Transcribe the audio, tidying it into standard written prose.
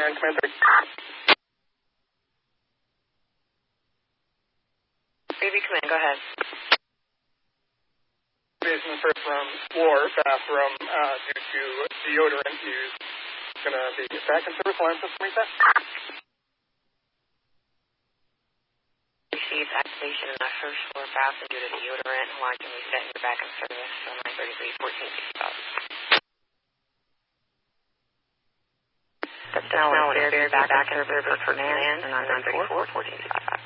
Command 3. Baby Command, go ahead. In the first room, floor, bathroom, due to deodorant use. Going to be back in service. Alarm system reset. Received activation in the first floor bathroom due to deodorant. Alarm can reset and you're back in service. So 933-1465. That's now back in service for command. 934-1465.